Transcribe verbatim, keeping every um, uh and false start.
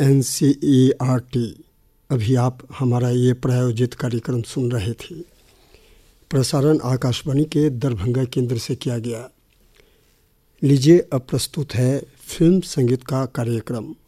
N C E R T. अभी आप हमारा ये प्रायोजित कार्यक्रम सुन रहे थे। प्रसारण आकाशवाणी के दरभंगा केंद्र से किया गया। लीजिए अब प्रस्तुत है फिल्म संगीत का कार्यक्रम।